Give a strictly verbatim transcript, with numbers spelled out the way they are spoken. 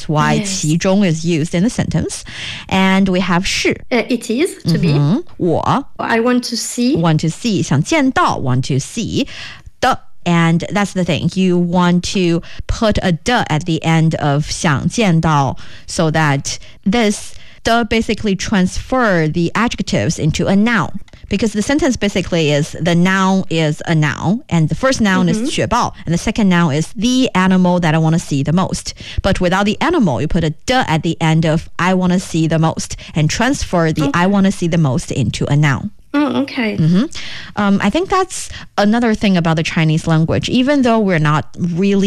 That's why Yes. 其中 is used in the sentence. And we have 是 Uh, it is to be. 嗯，我 I want to see. want to see 想见到 want to see 的 and that's the thing you want to put a 的 at the end of 想见到 so that this 的 basically transfer the adjectives into a noun because the sentence basically is the noun is a noun and the first noun is 雪豹 and the second noun is the animal that I want to see the most but without the animal you put a 的 at the end of I want to see the most and transfer the I want to see the most into a noun. Oh, okay. Mm-hmm. Um, I think that's another thing about the Chinese language. Even though we're not really